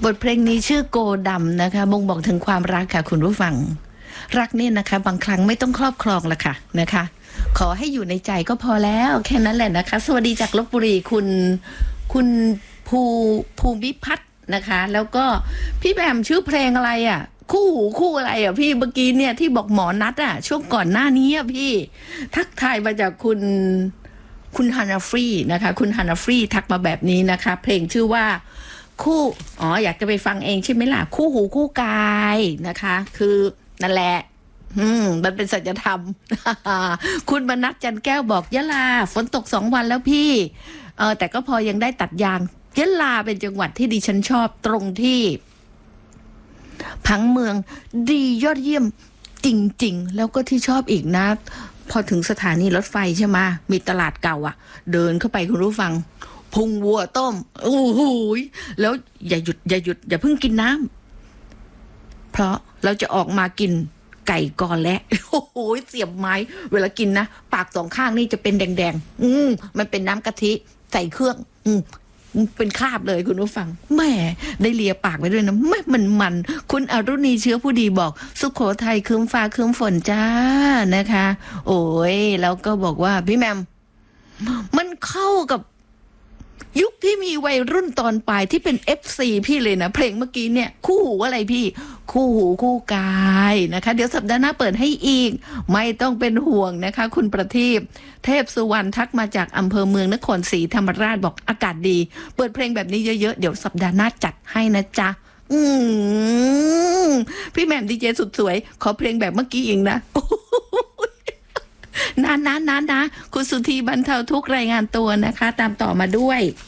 บทเพลงนี้ชื่อโกดำนะคะบ่งบอกถึงความรักค่ะคุณผู้ฟังรักนี่นะคะบางครั้งไม่ต้องครอบครองละค่ะนะคะขอให้อยู่ในใจก็พอแล้วแค่นั้นแหละนะคะสวัสดีจากลพบุรีคุณภูมิพัฒน์นะคะแล้วก็พี่แบมชื่อเพลงอะไรอ่ะคู่หูคู่อะไรอ่ะพี่เมื่อกี้เนี่ยที่บอกหมอนัดอ่ะช่วงก่อนหน้านี้อ่ะพี่ทักทายมาจากคุณฮานาฟรีนะคะคุณฮานาฟรีทักมาแบบนี้นะคะเพลงชื่อว่าคู่อยากจะไปฟังเองใช่ไหมล่ะคู่หูคู่กายนะคะคือนั่นแหละมันเป็นสัจธรรม คุณมนัสจันแก้วบอกยะลาฝนตก2 วันแล้วพี่แต่ก็พอยังได้ตัดยางยะลาเป็นจังหวัดที่ดิฉันชอบตรงที่ผังเมืองดียอดเยี่ยมจริงๆแล้วก็ที่ชอบอีกนะพอถึงสถานีรถไฟใช่ไหมมีตลาดเก่าอ่ะเดินเข้าไปคุณผู้ฟังพุงวัวต้มโอ้โหแล้วอย่าหยุดอย่าเพิ่งกินน้ำเพราะเราจะออกมากินไก่ก่อนและโอ้โหเสียบไม้เวลากินนะปาก2 ข้างนี่จะเป็นแดงๆมันเป็นน้ำกะทิใส่เครื่องเป็นคราบเลยคุณผู้ฟังแม่ได้เลียปากไปด้วยนะแม่มันคุณอรุณีเชื้อผู้ดีบอกสุโขทัยคืมฟ้าคืมฝนจ้านะคะโอ้ยแล้วก็บอกว่าพี่แมมมันเข้ากับยุคที่มีวัยรุ่นตอนปลายที่เป็น FC พี่เลยนะเพลงเมื่อกี้เนี่ยคู่หูอะไรพี่คู่หูคู่กายนะคะเดี๋ยวสัปดาห์หน้าเปิดให้อีกไม่ต้องเป็นห่วงนะคะคุณประทีปเทพสุวรรณทักมาจากอำเภอเมืองนครศรีธรรมราชบอกอากาศดีเปิดเพลงแบบนี้เยอะๆเดี๋ยวสัปดาห์หน้าจัดให้นะจ๊ะพี่แหม่มดีเจสุดสวยขอเพลงแบบเมื่อกี้อีกนะนานคุณสุธีบรรเทาทุกรายงานตัวนะคะตามต่อมาด้วย